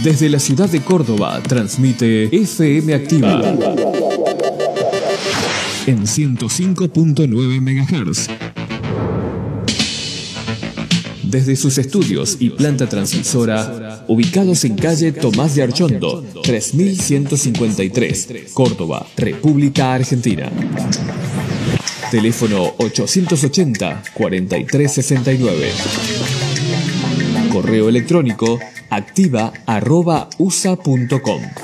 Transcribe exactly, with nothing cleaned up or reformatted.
Desde la ciudad de Córdoba transmite F M Activa en ciento cinco punto nueve megahertz. Desde sus estudios y planta transmisora, ubicados en calle Tomás de Archondo, tres mil ciento cincuenta y tres, Córdoba, República Argentina. Teléfono ochocientos ochenta, cuarenta y tres sesenta y nueve. Correo electrónico activa arroba usa punto com.